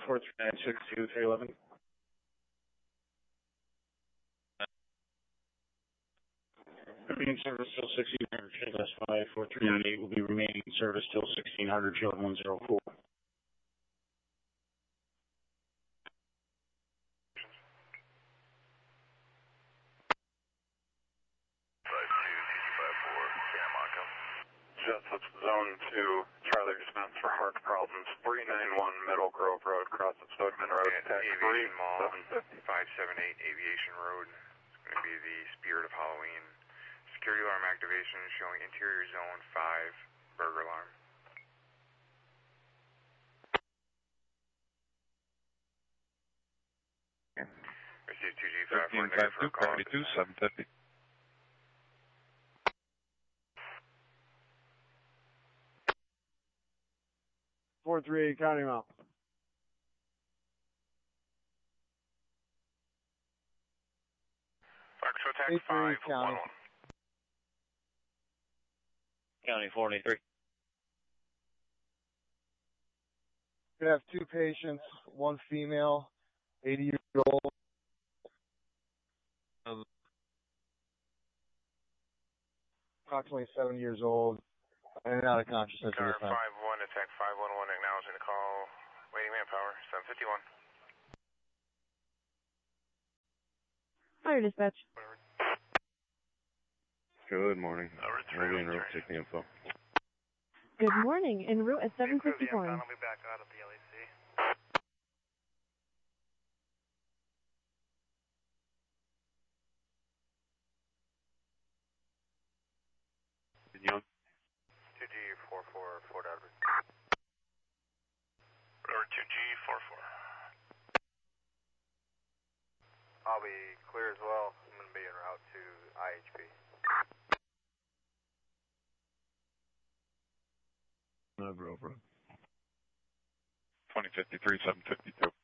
43962 Remaining service till 1600, Shield S5, 4398 will be remaining in service till 1600, Shield 104. Just zone 2, Charlie response for heart problems, 391 Middle Grove Road, cross of Stoneman Road, tax Aviation Mall, 578 Aviation Road. It's going to be the Spirit of Halloween. Security alarm activation showing interior zone 5, burger alarm. Receive 2G5 negative for a call. 750. Four three eight, counting up. Foxtrot Tax 511. County 483. We have two patients, one female, 80-year-old. Approximately 7 years old, and out of consciousness at Car the time. 51, attack 511, acknowledging the call. Waiting manpower, 751. Fire dispatch. Good morning. We'll be en route, take the info. Good morning, en route at 751. I'll be back out of the LAC. Young. 2G44, Fort Edward. Or 2G44. I'll be clear as well. I'm going to be en route to IHP. Grove Road. 2053, 752.